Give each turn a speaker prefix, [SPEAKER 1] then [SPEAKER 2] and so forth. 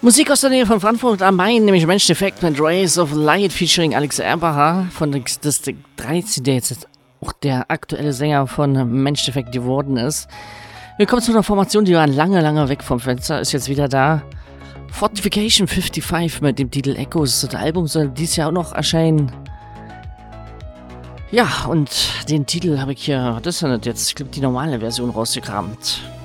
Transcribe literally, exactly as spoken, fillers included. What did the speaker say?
[SPEAKER 1] Musik aus der Nähe von Frankfurt am Main, nämlich Mensch Defekt mit Rays of Light featuring Alex Erbacher von das dreizehnten, der jetzt auch der aktuelle Sänger von Mensch Defekt geworden ist. Wir kommen zu einer Formation, die war lange, lange weg vom Fenster, ist jetzt wieder da. Fortification fünfundfünfzig mit dem Titel Echoes. Das Album soll dieses Jahr auch noch erscheinen. Ja, und den Titel habe ich hier, das ist ja nicht jetzt, ich glaube, die normale Version rausgekramt.